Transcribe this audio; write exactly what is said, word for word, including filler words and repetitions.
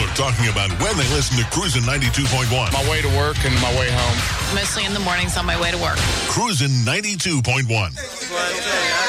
talking about when they listen to Cruisin' ninety-two point one. My way to work and my way home. Mostly in the mornings on my way to work. Cruisin' ninety-two point one. Well,